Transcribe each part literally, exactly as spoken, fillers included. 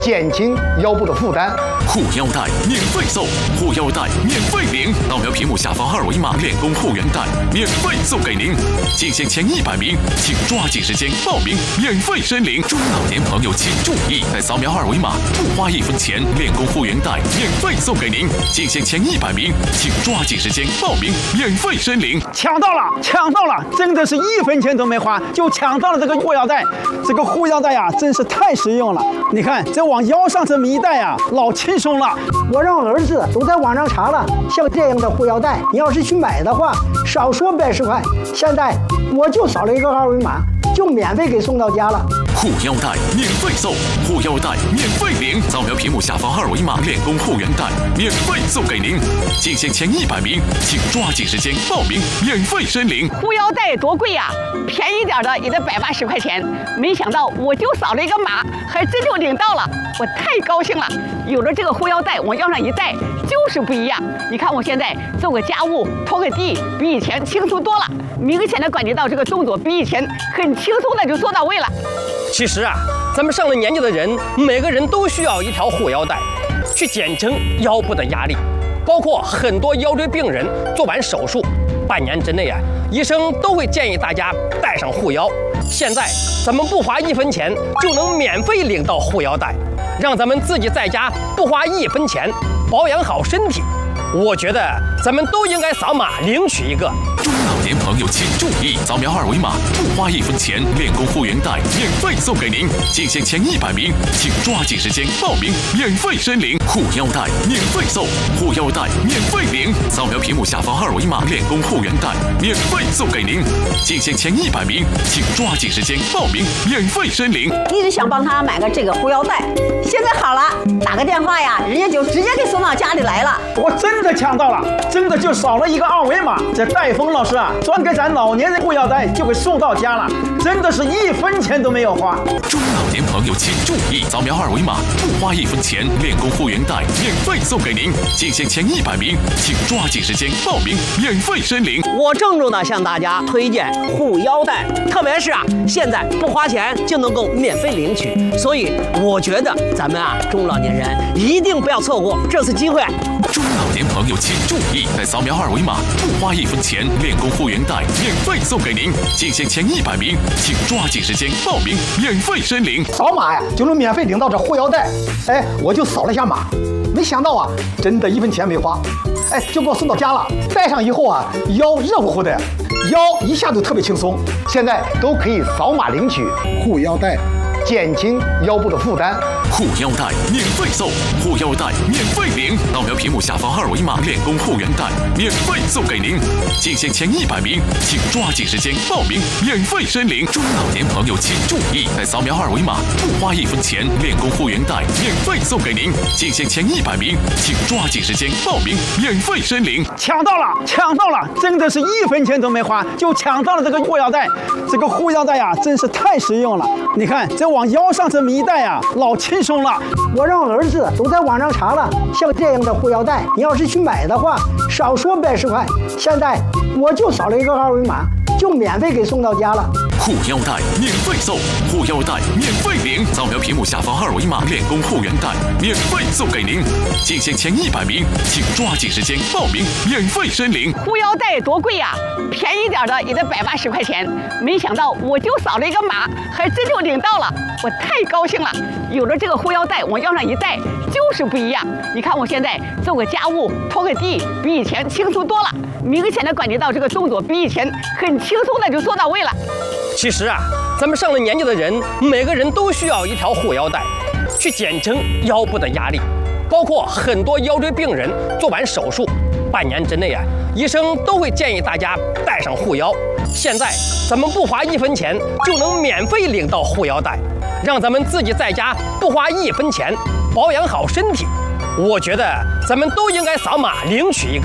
减轻腰部的负担。 护腰带免费送，护腰带免费领，扫描屏幕下方二维码，练功护腰带免费送给您。进线前一百名，请抓紧时间报名，免费申领。中老年朋友请注意，在扫描二维码，不花一分钱，练功护腰带免费送给您。进线前一百名，请抓紧时间报名，免费申领。 抢到了，抢到了！真的是一分钱都没花就抢到了这个护腰带。这个护腰带呀、啊，真是太实用了。你看，这往腰上这么一戴啊，老轻松了。 我让儿子都在网上查了，像这样的护腰带，你要是去买的话，少说百十块。现在我就扫了一个二维码，就免费给送到家了。 护腰带免费送，护腰带免费领，扫描屏幕下方二维码，练功护腰带免费送给您。进线前一百名，请抓紧时间报名，免费申领。 护腰带多贵呀、啊，便宜点的也得百八十块钱。没想到我就扫了一个码，还真就领到了，我太高兴了。有了这个护腰带，往腰上一戴，就是不一样。你看我现在做个家务、拖个地，比以前轻松多了。明显的感觉到这个动作比以前很轻松的就做到位了。 其实啊，咱们上了年纪的人，每个人都需要一条护腰带，去减轻腰部的压力。包括很多腰椎病人做完手术，半年之内啊，医生都会建议大家带上护腰。现在咱们不花一分钱就能免费领到护腰带，让咱们自己在家不花一分钱保养好身体。我觉得咱们都应该扫码领取一个。 中老年朋友请注意，扫描二维码，不花一分钱，练功护腰带免费送给您。进线前一百名，请抓紧时间报名，免费申领。护腰带免费送，护腰带免费领，扫描屏幕下方二维码，练功护腰带免费送给您。进线前一百名，请抓紧时间报名，免费申领。 一直想帮他买个这个护腰带，现在好了，打个电话呀，人家就直接给送到家里来了。 我真的抢到了，真的就扫了一个二维码，这戴峰老师啊，专给咱老年人护腰带就给送到家了，真的是一分钱都没有花。 中老年朋友请注意，扫描二维码，不花一分钱，练功护腰带免费送给您。进线前一百名，请抓紧时间报名，免费申领。 我郑重的向大家推荐护腰带，特别是啊，现在不花钱就能够免费领取，所以我觉得咱们啊中老年人一定不要错过这次机会。 中老年朋友请注意，在扫描二维码，不花一分钱，练功护腰带免费送给您。进线前一百名，请抓紧时间报名，免费申领。 扫码呀，就能免费领到这护腰带。哎，我就扫了一下码，没想到啊，真的一分钱没花，哎，就给我送到家了。戴上以后啊，腰热乎乎的，腰一下就特别轻松。现在都可以扫码领取护腰带，减轻腰部的负担。 护腰带免费送，护腰带免费领，扫描屏幕下方二维码，练功护腰带免费送给您。进线前一百名，请抓紧时间报名，免费申领。中老年朋友请注意，在扫描二维码，不花一分钱，练功护腰带免费送给您。进线前一百名，请抓紧时间报名，免费申领。 抢到了，抢到了！真的是一分钱都没花就抢到了这个护腰带。这个护腰带呀、啊，真是太实用了。你看，这往腰上这么一戴啊，老轻松了。 我让儿子都在网上查了，像这样的护腰带，你要是去买的话，少说百十块。现在我就扫了一个二维码，就免费给送到家了。 护腰带免费送，护腰带免费领，扫描屏幕下方二维码，练功护腰带免费送给您。进线前一百名，请抓紧时间报名，免费申领。 护腰带多贵呀、啊，便宜点的也得百八十块钱。没想到我就扫了一个码，还真就领到了，我太高兴了。有了这个护腰带，往腰上一戴，就是不一样。你看我现在做个家务、拖个地，比以前轻松多了。明显的感觉到这个动作比以前很轻松的就做到位了。 其实啊，咱们上了年纪的人，每个人都需要一条护腰带，去减轻腰部的压力。包括很多腰椎病人做完手术，半年之内啊，医生都会建议大家带上护腰。现在咱们不花一分钱就能免费领到护腰带，让咱们自己在家不花一分钱保养好身体。我觉得咱们都应该扫码领取一个。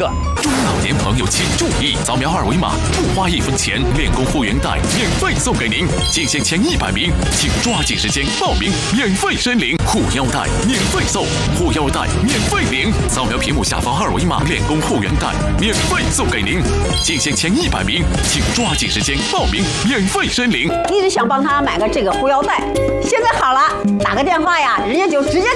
中老年朋友请注意，扫描二维码，不花一分钱，练功复原带免费送给您。进线前一百名，请抓紧时间报名，免费申领护腰带，免费送护腰带，免费领。扫描屏幕下方二维码，练功复原带免费送给您。进线前一百名，请抓紧时间报名，免费申领。 一直想帮他买个这个护腰带，现在好了，打个电话呀，人家就直接